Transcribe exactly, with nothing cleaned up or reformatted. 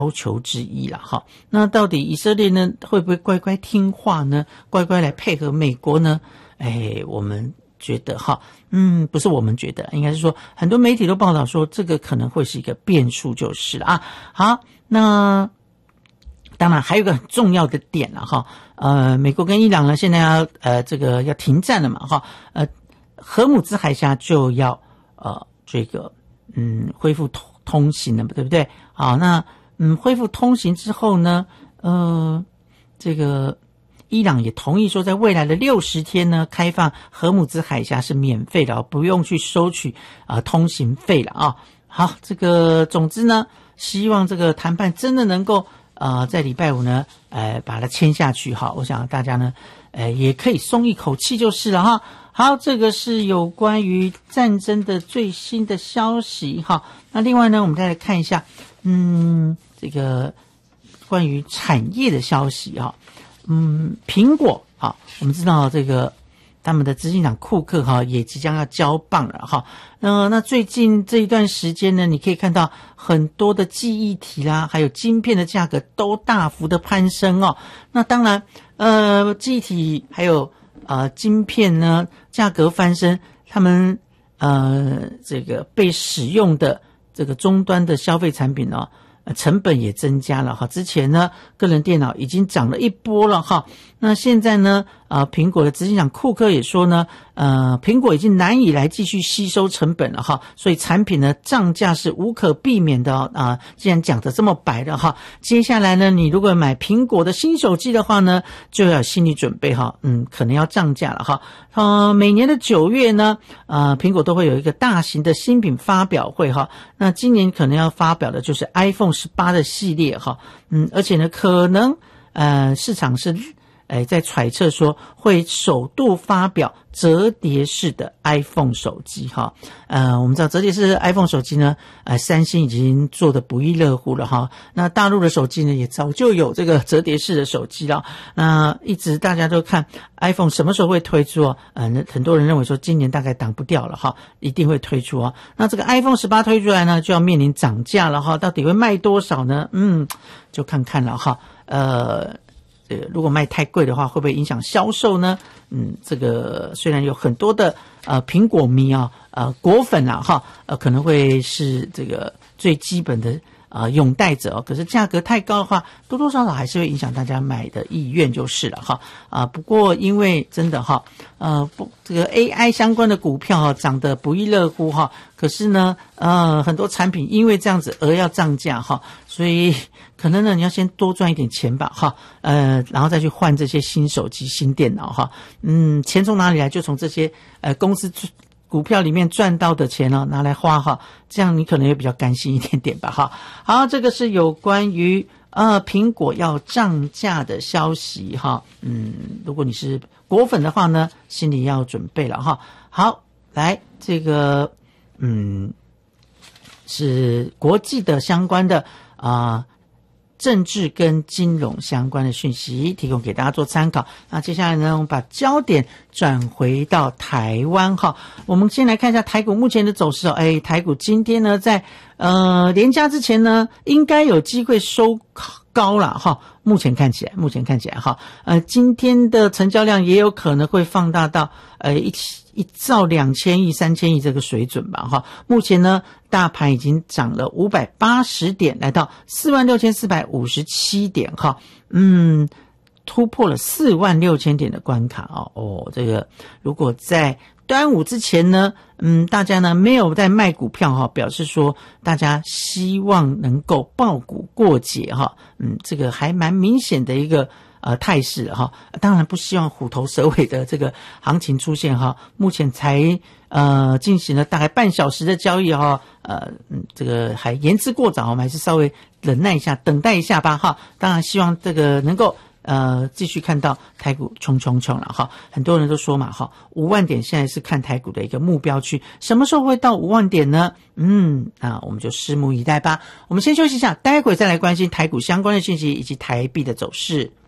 要求之一啦哈。那到底以色列呢会不会乖乖听话呢？乖乖来配合美国呢？哎，我们觉得哈，嗯，不是我们觉得，应该是说很多媒体都报道说这个可能会是一个变数就是了啊。好，那当然还有一个很重要的点了哈，呃，美国跟伊朗呢现在要呃这个要停战了嘛哈，呃，荷姆兹海峡就要呃这个嗯恢复通通行了嘛，对不对？好，那嗯恢复通行之后呢，呃，这个伊朗也同意说，在未来的六十天呢，开放荷姆兹海峡是免费的，不用去收取啊、呃、通行费了啊。好，这个总之呢，希望这个谈判真的能够呃在礼拜五呢，呃把它签下去哈。我想大家呢，呃也可以松一口气就是了哈。好，这个是有关于战争的最新的消息哈。那另外呢，我们再来看一下，嗯，这个关于产业的消息哈。嗯，苹果啊，我们知道这个他们的执行长库克哈也即将要交棒了哈。呃，那最近这一段时间呢，你可以看到很多的记忆体啦，还有晶片的价格都大幅的攀升哦。那当然，呃，记忆体还有呃晶片呢价格翻身，他们呃这个被使用的这个终端的消费产品哦。成本也增加了哈，之前呢个人电脑已经涨了一波了哈，那现在呢啊苹果的执行长库克也说呢，呃苹果已经难以来继续吸收成本了哈，所以产品呢涨价是无可避免的啊、呃，既然讲得这么白的哈，接下来呢你如果买苹果的新手机的话呢，就要有心理准备哈，嗯可能要涨价了哈。呃每年的九月呢，呃苹果都会有一个大型的新品发表会哈，那今年可能要发表的就是 iPhone十八的系列哈，嗯，而且呢，可能呃市场是诶在揣测说会首度发表折叠式的 iPhone 手机哈，呃，我们知道折叠式的 iPhone 手机呢，呃，三星已经做得不亦乐乎了哈，那大陆的手机呢也早就有这个折叠式的手机了，那一直大家都看 iPhone 什么时候会推出哦，呃，很多人认为说今年大概挡不掉了哈，一定会推出哦。那这个 iPhone 十八推出来呢，就要面临涨价了哈，到底会卖多少呢？嗯，就看看了哈，呃。呃，如果卖太贵的话，会不会影响销售呢？嗯，这个虽然有很多的呃苹果迷啊，呃果粉啊哈，呃可能会是这个最基本的呃拥戴者哦，可是价格太高的话，多多少少还是会影响大家买的意愿就是了哈。啊、呃，不过因为真的哈，呃不这个 A I 相关的股票哈涨得不亦乐乎哈，可是呢呃很多产品因为这样子而要涨价哈，所以。可能呢，你要先多赚一点钱吧，哈，呃，然后再去换这些新手机、新电脑，哈，嗯，钱从哪里来？就从这些呃公司股票里面赚到的钱呢，拿来花哈，这样你可能也比较甘心一点点吧，哈。好，这个是有关于呃苹果要涨价的消息，哈，嗯，如果你是果粉的话呢，心里要准备了，哈。好，来这个，嗯，是国际的相关的啊。呃政治跟金融相关的讯息提供给大家做参考。那接下来呢，我们把焦点转回到台湾哈。我们先来看一下台股目前的走势哦。哎，台股今天呢，在呃连假之前呢，应该有机会收高了哈。目前看起来，目前看起来哈，呃，今天的成交量也有可能会放大到呃一一兆两千亿、三千亿这个水准吧哈。目前呢，大盘已经涨了五百八十点，来到四万六千四百五十七点哈，嗯，突破了四万六千点的关卡哦。哦，这个如果在端午之前呢，嗯，大家呢没有在卖股票哈，表示说大家希望能够抱股过节哈，嗯，这个还蛮明显的一个呃态势哈。当然不希望虎头蛇尾的这个行情出现哈。目前才呃进行了大概半小时的交易哈，呃，嗯，这个还言之过早，我们还是稍微忍耐一下，等待一下吧哈。当然希望这个能够。呃，继续看到台股冲冲冲了哈，很多人都说嘛哈，五万点现在是看台股的一个目标区，什么时候会到五万点呢？嗯，那我们就拭目以待吧。我们先休息一下，待会再来关心台股相关的讯息以及台币的走势。